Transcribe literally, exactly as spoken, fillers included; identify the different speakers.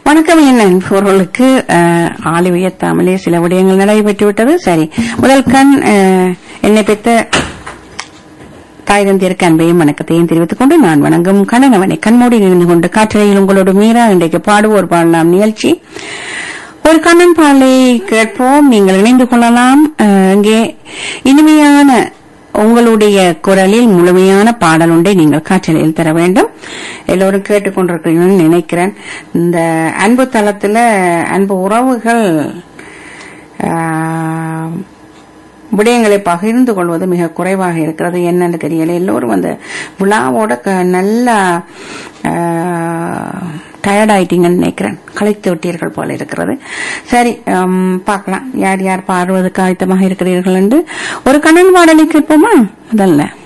Speaker 1: வணக்கம். என்ன பொருளுக்கு ஆளி உயர்த்தாமலே சில விடயங்கள் நடைபெற்றுவிட்டது. சரி, முதல் கண் என்னை பெற்ற தாய் தந்திற்கு அன்பையும் வணக்கத்தையும் தெரிவித்துக் கொண்டு நான் வணங்கும் கணவனை கண்மூடி இருந்து கொண்டு காற்றலையில் உங்களோடு மீறா இன்றைக்கு பாடுவோர் பாடலாம் நிகழ்ச்சி. ஒரு கண்ணன் பாடலை கேட்போம், நீங்கள் இணைந்து கொள்ளலாம். இங்கே இனிமையான உங்களுடைய குரலில் முழுமையான பாடல் ஒன்றை நீங்கள் காற்றலையில் தர வேண்டும். எல்லோரும் கேட்டுக்கொண்டிருக்கிறீங்கன்னு நினைக்கிறேன். இந்த அன்பு தளத்துல அன்பு உறவுகள் விடயங்களை பகிர்ந்து கொள்வது மிக குறைவாக இருக்கிறது. என்னன்னு தெரியல. எல்லோரும் அந்த விழாவோட நல்லா டயர்ட் ஆயிட்டீங்கன்னு நினைக்கிறேன். களைத்து விட்டீர்கள் போல இருக்கிறது. சரி, பார்க்கலாம் யார் யார் பாடுவதற்கு ஆயத்தமாக இருக்கிறீர்கள் என்று. ஒரு கண்ணன் பாடலை கேட்போமா? முதல்ல